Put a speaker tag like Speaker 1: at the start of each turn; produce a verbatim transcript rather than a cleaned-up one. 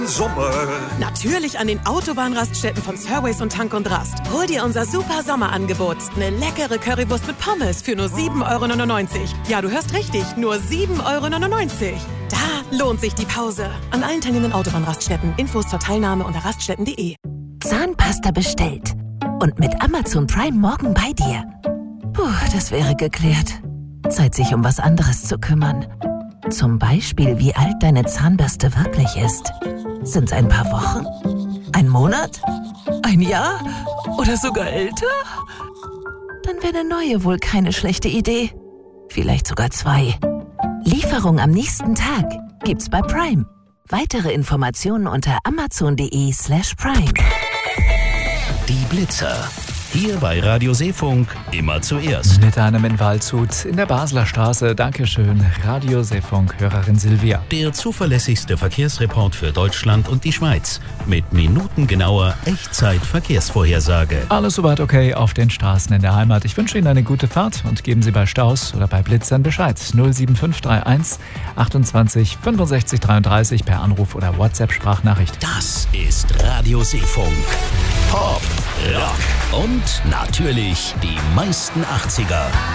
Speaker 1: Sommer.
Speaker 2: Natürlich an den Autobahnraststätten von Surways und Tank und Rast. Hol dir unser super Sommerangebot. Eine leckere Currywurst mit Pommes für nur sieben Euro neunundneunzig. Ja, du hörst richtig, nur sieben Euro neunundneunzig. Da lohnt sich die Pause. An allen teilnehmenden Autobahnraststätten. Infos zur Teilnahme unter raststätten punkt de.
Speaker 3: Zahnpasta bestellt. Und mit Amazon Prime morgen bei dir. Puh, das wäre geklärt. Zeit, sich um was anderes zu kümmern. Zum Beispiel, wie alt deine Zahnbürste wirklich ist. Sind's ein paar Wochen? Ein Monat? Ein Jahr? Oder sogar älter? Dann wäre eine neue wohl keine schlechte Idee. Vielleicht sogar zwei. Lieferung am nächsten Tag gibt's bei Prime. Weitere Informationen unter amazon.de slash Prime.
Speaker 4: Die Blitzer. Hier bei Radio Seefunk immer zuerst.
Speaker 5: Mit einem in Waldshut in der Basler Straße. Dankeschön, Radio Seefunk, Hörerin Silvia.
Speaker 4: Der zuverlässigste Verkehrsreport für Deutschland und die Schweiz. Mit minutengenauer Echtzeit-Verkehrsvorhersage.
Speaker 5: Alles soweit okay auf den Straßen in der Heimat. Ich wünsche Ihnen eine gute Fahrt und geben Sie bei Staus oder bei Blitzern Bescheid. null sieben fünf drei eins achtundzwanzig fünfundsechzig dreiunddreißig per Anruf oder WhatsApp-Sprachnachricht.
Speaker 4: Das ist Radio Seefunk. Pop, Rock und natürlich die meisten achtziger.